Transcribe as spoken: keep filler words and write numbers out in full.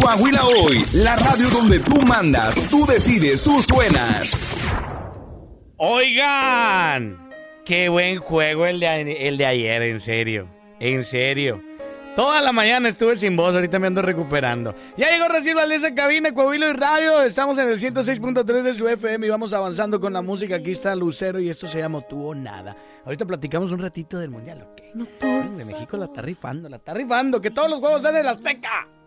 Coahuila Hoy, la radio donde tú mandas, tú decides, tú suenas. Oigan, qué buen juego el de, el de ayer, en serio, en serio. Toda la mañana estuve sin voz, ahorita me ando recuperando. Ya llegó Raciel Valdés en cabina, Coahuila y Radio. Estamos en el ciento seis punto tres de su F M y vamos avanzando con la música. Aquí está Lucero y esto se llama Tú o Nada. Ahorita platicamos un ratito del Mundial, ¿ok? No, de México la está rifando, la está rifando. Que todos los juegos salen en la Azteca.